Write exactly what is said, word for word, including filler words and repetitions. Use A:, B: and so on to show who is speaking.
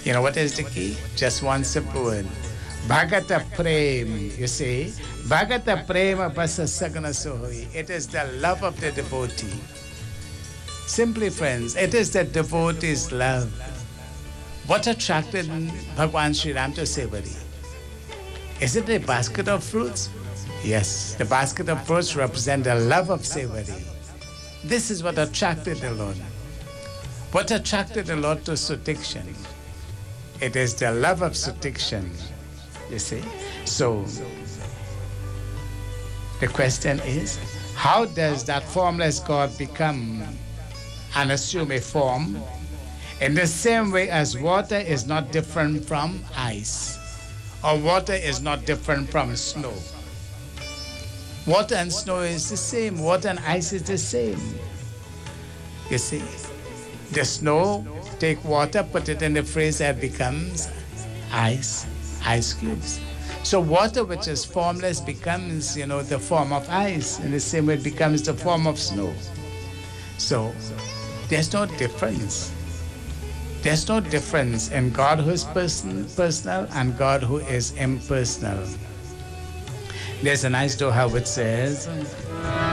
A: You know what is the key? Just one simple word. Bhagata Prem, you see. Bhagata Prema Basa Sagana Sohoi. It is the love of the devotee. Simply, friends, it is the devotee's love. What attracted Bhagwan Sri Ram to Sevari? Is it a basket of fruits? Yes, the basket of fruits represent the love of Sevari. This is what attracted the Lord. What attracted the Lord to Sutikshan? It is the love of Sutikshan, you see. So, the question is, how does that formless God become and assume a form? In the same way as water is not different from ice, or water is not different from snow. Water and snow is the same. Water and ice is the same. You see, the snow, take water, put it in the freezer, it becomes ice, ice cubes. So water, which is formless, becomes, you know, the form of ice. In the same way, it becomes the form of snow. So there's no difference. There's no difference in God who is person, personal and God who is impersonal. There's a nice doha which says,